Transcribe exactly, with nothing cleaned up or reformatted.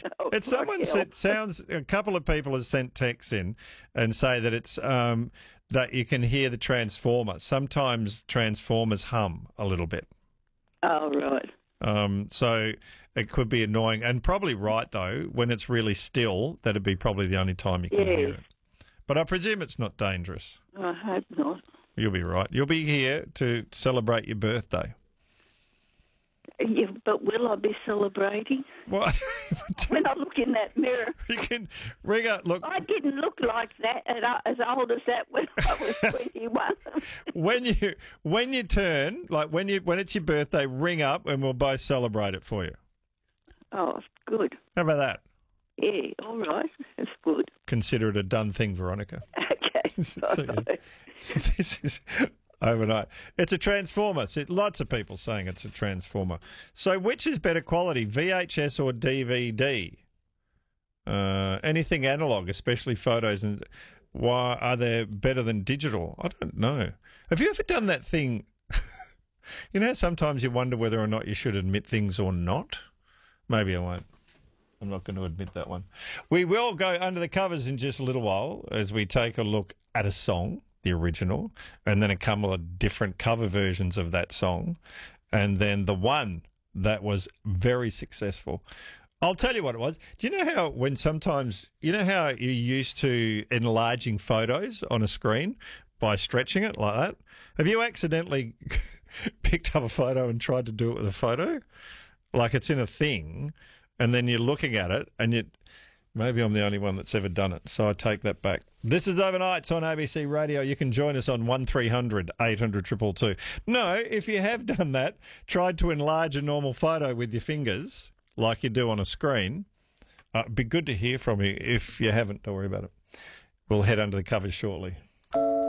Oh, It's someone fuck said, sounds, a couple of people have sent texts in and say that it's, um, that you can hear the transformer. Sometimes transformers hum a little bit. hell. Oh, right. Um, so it could be annoying, and probably right though, when it's really still, that'd be probably the only time you can hear Yes. it. But I presume it's not dangerous. I hope not. You'll be right. You'll be here to celebrate your birthday. Yeah, but will I be celebrating? Well, When I look in that mirror, you can ring up. Look, I didn't look like that at, uh, as old as that when I was twenty-one. when you when you turn, like when you when it's your birthday, ring up and we'll both celebrate it for you. Oh, good. How about that? Yeah, all right. That's good. Consider it a done thing, Veronica. Okay. So, yeah. This is overnight. It's a transformer. See, lots of people saying it's a transformer. So which is better quality, V H S or D V D? Uh, anything analog, especially photos, and why are they better than digital? I don't know. Have you ever done that thing? You know, sometimes you wonder whether or not you should admit things or not. Maybe I won't. I'm not going to admit that one. We will go under the covers in just a little while as we take a look at a song, the original, and then a couple of different cover versions of that song, and then the one that was very successful. I'll tell you what it was. Do you know how when sometimes, you know how you're used to enlarging photos on a screen by stretching it like that? Have you accidentally picked up a photo and tried to do it with a photo? Like it's in a thing, and then you're looking at it, and you maybe I'm the only one that's ever done it, so I take that back. This is Overnights on A B C Radio. You can join us on one three hundred eight hundred two two two. No, if you have done that, tried to enlarge a normal photo with your fingers, like you do on a screen, uh, it'd be good to hear from you. If you haven't, don't worry about it. We'll head under the covers shortly.